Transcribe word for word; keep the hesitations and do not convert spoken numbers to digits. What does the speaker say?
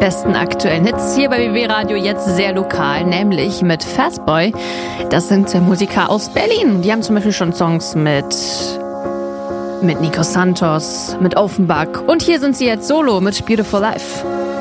besten aktuellen Hits hier bei B B Radio, jetzt sehr lokal, nämlich mit Fastboy. Das sind Musiker aus Berlin. Die haben zum Beispiel schon Songs mit, mit Nico Santos, mit Offenbach. Und hier sind sie jetzt solo mit Beautiful Life.